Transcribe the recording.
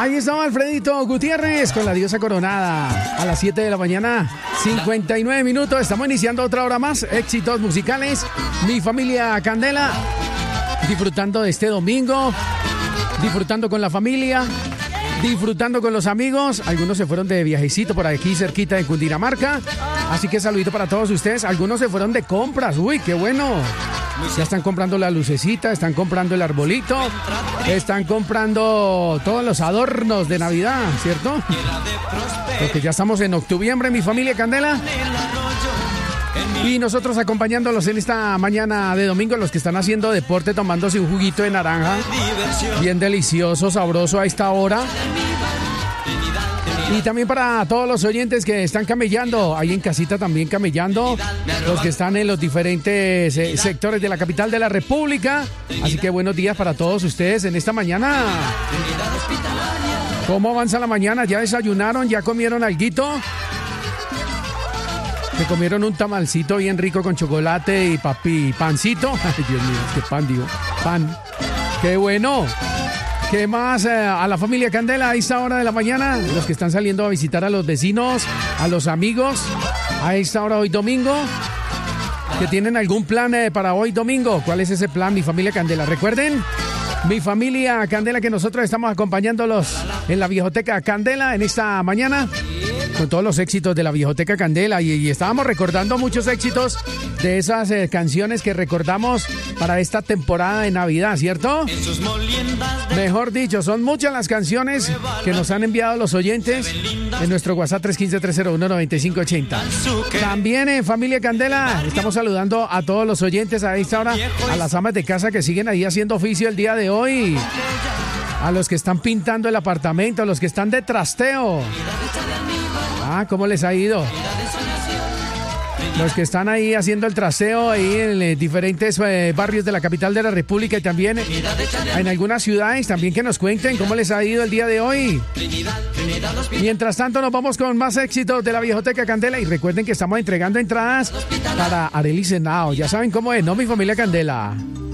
Ahí estaba Alfredito Gutiérrez con la diosa coronada. A las 7 de la mañana, 59 minutos. Estamos iniciando otra hora más. Éxitos musicales. Mi familia Candela. Disfrutando de este domingo. Disfrutando con la familia. Disfrutando con los amigos. Algunos se fueron de viajecito por aquí cerquita de Cundinamarca. Así que saludito para todos ustedes. Algunos se fueron de compras. Uy, qué bueno. Ya están comprando la lucecita, están comprando el arbolito, están comprando todos los adornos de Navidad, ¿cierto? Porque ya estamos en octubre, mi familia Candela. Y nosotros acompañándolos en esta mañana de domingo, los que están haciendo deporte, tomándose un juguito de naranja, bien delicioso, sabroso a esta hora. Y también para todos los oyentes que están camellando, ahí en casita también camellando, los que están en los diferentes sectores de la capital de la República. Así que buenos días para todos ustedes en esta mañana. ¿Cómo avanza la mañana? ¿Ya desayunaron? ¿Ya comieron alguito? ¿Se comieron un tamalcito bien rico con chocolate y pancito? Ay, Dios mío, qué pan, digo. Pan. ¡Qué bueno! ¿Qué más? A la familia Candela a esta hora de la mañana, los que están saliendo a visitar a los vecinos, a los amigos, a esta hora hoy domingo, que tienen algún plan para hoy domingo. ¿Cuál es ese plan, mi familia Candela? Recuerden, mi familia Candela, que nosotros estamos acompañándolos en la Viejoteca Candela en esta mañana, con todos los éxitos de la Viejoteca Candela, y estábamos recordando muchos éxitos de esas canciones que recordamos para esta temporada de Navidad, ¿cierto? Mejor dicho, son muchas las canciones que nos han enviado los oyentes en nuestro WhatsApp 315-301-9580. También en Familia Candela estamos saludando a todos los oyentes a esta hora, a las amas de casa que siguen ahí haciendo oficio el día de hoy, a los que están pintando el apartamento, a los que están de trasteo. Ah, ¿cómo les ha ido? Los que están ahí haciendo el traseo ahí en diferentes barrios de la capital de la República y también en algunas ciudades, también que nos cuenten cómo les ha ido el día de hoy. Mientras tanto, nos vamos con más éxitos de la Viejoteca Candela y recuerden que estamos entregando entradas para Arely Senao. Ya saben cómo es, ¿no, mi familia Candela?